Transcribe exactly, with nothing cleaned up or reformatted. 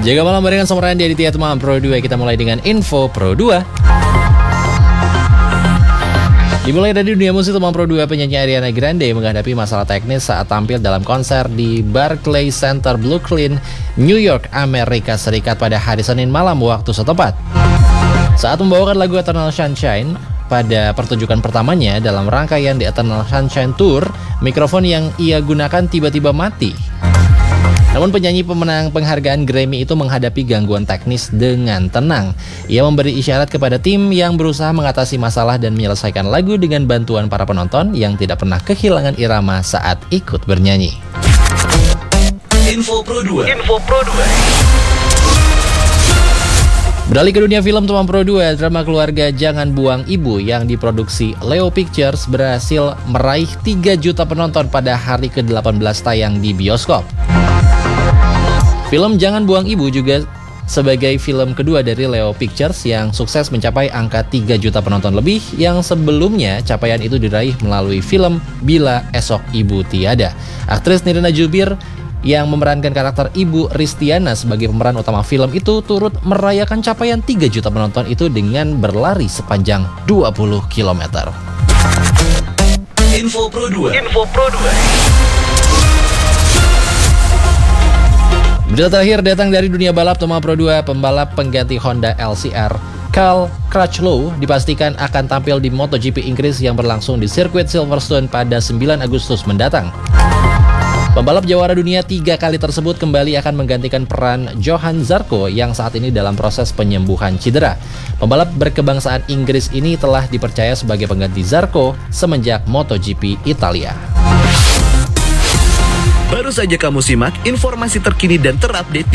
Jaga malam barengan sama Randy Aditya teman Pro dua. Kita mulai dengan info Pro dua. Dimulai dari dunia musik, teman Pro dua, penyanyi Ariana Grande menghadapi masalah teknis saat tampil dalam konser di Barclays Center, Brooklyn, New York, Amerika Serikat pada hari Senin malam waktu setempat. Saat membawakan lagu Eternal Sunshine pada pertunjukan pertamanya dalam rangkaian The Eternal Sunshine Tour, mikrofon yang ia gunakan tiba-tiba mati. Namun penyanyi pemenang penghargaan Grammy itu menghadapi gangguan teknis dengan tenang. Ia memberi isyarat kepada tim yang berusaha mengatasi masalah dan menyelesaikan lagu dengan bantuan para penonton yang tidak pernah kehilangan irama saat ikut bernyanyi. Info Pro dua. Info Pro dua. Beralih ke dunia film, teman Pro dua, drama keluarga Jangan Buang Ibu yang diproduksi Leo Pictures berhasil meraih tiga juta penonton pada hari ke delapan belas tayang di bioskop. Film Jangan Buang Ibu juga sebagai film kedua dari Leo Pictures yang sukses mencapai angka tiga juta penonton lebih, yang sebelumnya capaian itu diraih melalui film Bila Esok Ibu Tiada. Aktris Nirina Zubir yang memerankan karakter Ibu Ristiana sebagai pemeran utama film itu turut merayakan capaian tiga juta penonton itu dengan berlari sepanjang dua puluh kilometer. Info Pro dua. Info Pro dua. Berita terakhir datang dari dunia balap, teman Pro dua. Pembalap pengganti Honda L C R Cal Crutchlow dipastikan akan tampil di MotoGP Inggris yang berlangsung di sirkuit Silverstone pada sembilan Agustus mendatang. Pembalap jawara dunia tiga kali tersebut kembali akan menggantikan peran Johan Zarco yang saat ini dalam proses penyembuhan cedera. Pembalap berkebangsaan Inggris ini telah dipercaya sebagai pengganti Zarco semenjak MotoGP Italia. Baru saja kamu simak informasi terkini dan terupdate di